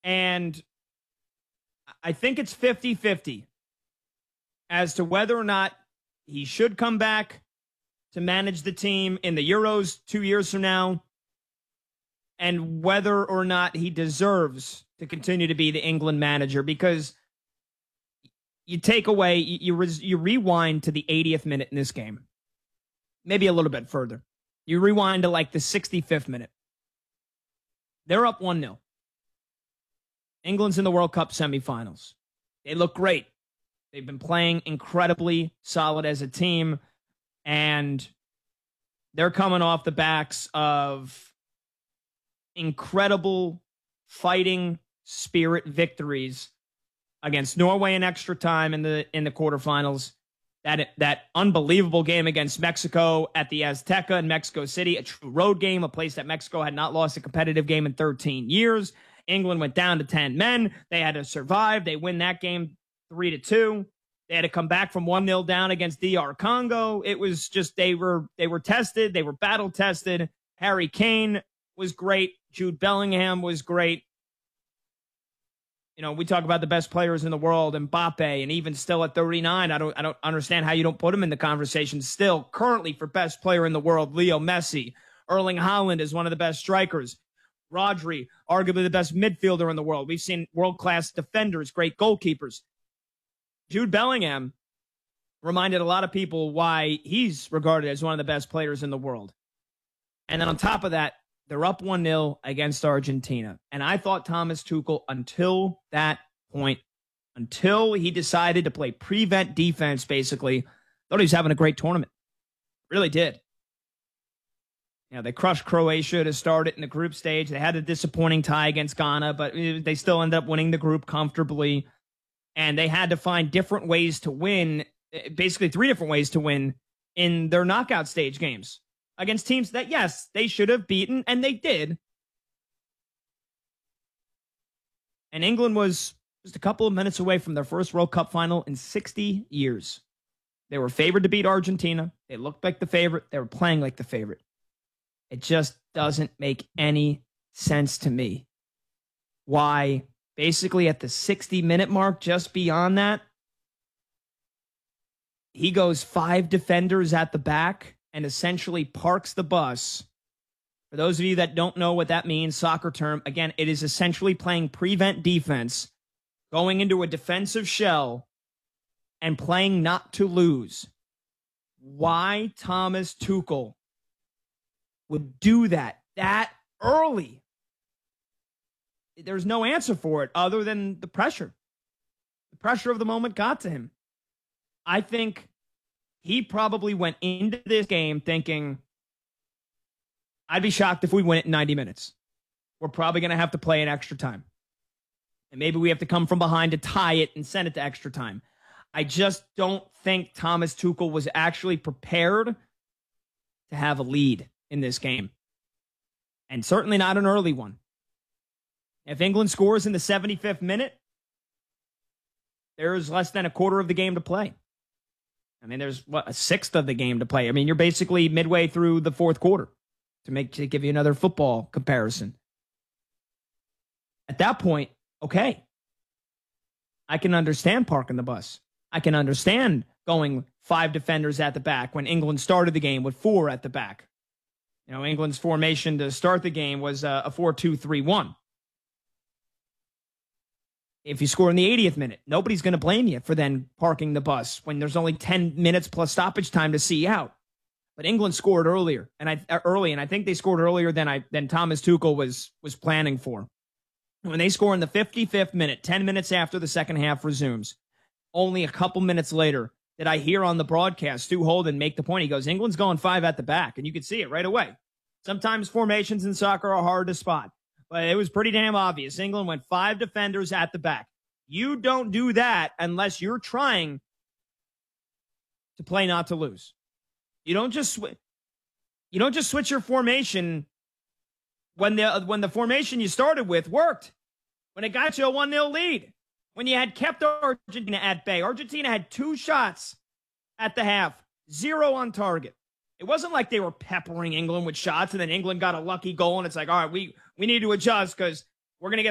And I think it's 50-50 as to whether or not he should come back to manage the team in the Euros 2 years from now, and whether or not he deserves to continue to be the England manager. Because you take away, you rewind to the 80th minute in this game, maybe a little bit further. You rewind to like the 65th minute. They're up 1-0. England's in the World Cup semifinals. They look great. They've been playing incredibly solid as a team, and they're coming off the backs of incredible fighting spirit victories against Norway in extra time in the quarterfinals. That unbelievable game against Mexico at the Azteca in Mexico City, a true road game, a place that Mexico had not lost a competitive game in 13 years. England went down to 10 men. They had to survive. They win that game 3-2. They had to come back from 1-0 down against DR Congo. It was just they were tested. They were battle tested. Harry Kane was great. Jude Bellingham was great. You know, we talk about the best players in the world, Mbappe, and even still at 39, I don't understand how you don't put him in the conversation. Still, currently for best player in the world, Leo Messi. Erling Haaland is one of the best strikers. Rodri, arguably the best midfielder in the world. We've seen world-class defenders, great goalkeepers. Jude Bellingham reminded a lot of people why he's regarded as one of the best players in the world. And then on top of that, they're up 1-0 against Argentina. And I thought Thomas Tuchel, until that point, until he decided to play prevent defense, basically, thought he was having a great tournament. Really did. You know, they crushed Croatia to start it in the group stage. They had a disappointing tie against Ghana, but they still ended up winning the group comfortably. And they had to find different ways to win, basically 3 different ways to win in their knockout stage games against teams that, yes, they should have beaten, and they did. And England was just a couple of minutes away from their first World Cup final in 60 years. They were favored to beat Argentina. They looked like the favorite. They were playing like the favorite. It just doesn't make any sense to me why, basically at the 60-minute mark, just beyond that, he goes 5 defenders at the back and essentially parks the bus. For those of you that don't know what that means, soccer term, again, it is essentially playing prevent defense, going into a defensive shell, and playing not to lose. Why Thomas Tuchel would do that early? There's no answer for it other than the pressure. The pressure of the moment got to him. I think he probably went into this game thinking, I'd be shocked if we win it in 90 minutes. We're probably going to have to play in extra time. And maybe we have to come from behind to tie it and send it to extra time. I just don't think Thomas Tuchel was actually prepared to have a lead in this game. And certainly not an early one. If England scores in the 75th minute, there's less than a quarter of the game to play. I mean, there's a sixth of the game to play. I mean, you're basically midway through the fourth quarter to give you another football comparison. At that point, okay, I can understand parking the bus. I can understand going 5 defenders at the back when England started the game with 4 at the back. You know, England's formation to start the game was a 4-2-3-1. If you score in the 80th minute, nobody's going to blame you for then parking the bus when there's only 10 minutes plus stoppage time to see out. But England scored earlier, and I think they scored earlier than Thomas Tuchel was planning for. When they score in the 55th minute, 10 minutes after the second half resumes, only a couple minutes later did I hear on the broadcast Stu Holden make the point. He goes, England's going 5 at the back, and you could see it right away. Sometimes formations in soccer are hard to spot, but it was pretty damn obvious. England went 5 defenders at the back. You don't do that unless you're trying to play not to lose. You don't just switch your formation when the formation you started with worked. When it got you a 1-0 lead. When you had kept Argentina at bay. Argentina had 2 shots at the half, 0 on target. It wasn't like they were peppering England with shots and then England got a lucky goal and it's like, all right, we need to adjust because we're going to get